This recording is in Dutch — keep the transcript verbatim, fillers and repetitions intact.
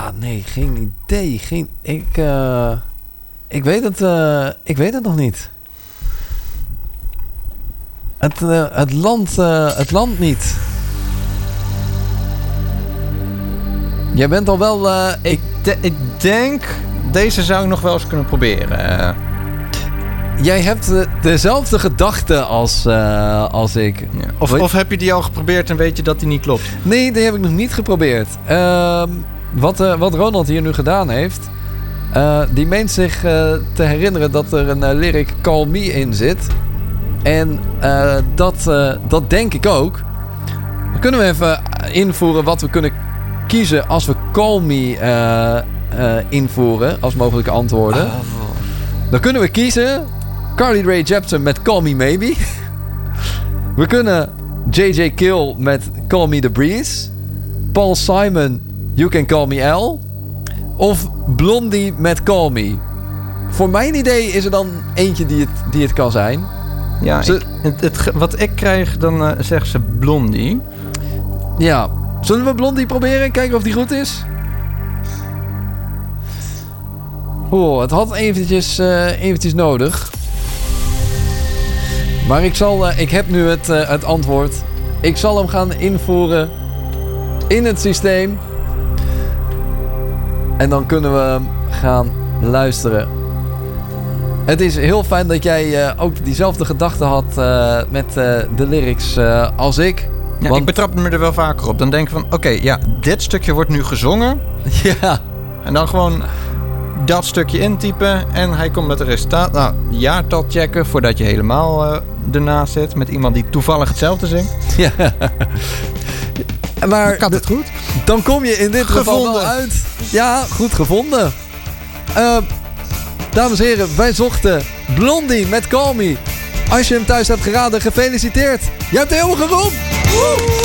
Ja, nee, geen idee. Geen, ik, uh, ik, weet het, uh, ik weet het nog niet. Het, uh, het, land, uh, het land niet. Jij bent al wel... Uh, ik, de, ik denk... Deze zou ik nog wel eens kunnen proberen. Uh. Jij hebt uh, dezelfde gedachten als, uh, als ik. Ja. Of, of heb je die al geprobeerd en weet je dat die niet klopt? Nee, die heb ik nog niet geprobeerd. Uh, wat, uh, wat Ronald hier nu gedaan heeft... Uh, die meent zich uh, te herinneren dat er een uh, lyric Call Me in zit. En uh, dat, uh, dat denk ik ook. Dan kunnen we even invoeren wat we kunnen kiezen als we Call Me uh, uh, invoeren als mogelijke antwoorden. Oh. Dan kunnen we kiezen Carly Rae Jepsen met Call Me Maybe. We kunnen J J Kill met Call Me The Breeze. Paul Simon, You Can Call Me L. Of Blondie met Call Me. Voor mijn idee is er dan eentje die het, die het kan zijn. Ja, Ze, ik, het, het, wat ik krijg, dan uh, zegt ze Blondie. Ja, zullen we Blondie proberen? Kijken of die goed is? Oh, het had eventjes, uh, eventjes nodig. Maar ik zal, uh, ik heb nu het, uh, het antwoord. Ik zal hem gaan invoeren in het systeem. En dan kunnen we hem gaan luisteren. Het is heel fijn dat jij uh, ook diezelfde gedachten had uh, met uh, de lyrics uh, als ik. Ja, Want... ik betrap me er wel vaker op. Dan denk ik van, oké, okay, ja, dit stukje wordt nu gezongen. Ja. En dan gewoon dat stukje intypen en hij komt met het resultaat. Nou, jaartal checken voordat je helemaal uh, ernaast zit met iemand die toevallig hetzelfde zingt. Ja. Maar ik had het goed. Dan kom je in dit gevonden. geval wel uit. Ja, goed gevonden. Uh, dames en heren, wij zochten Blondie met Call Me. Als je hem thuis hebt geraden, gefeliciteerd. Je hebt helemaal gewonnen. Woe!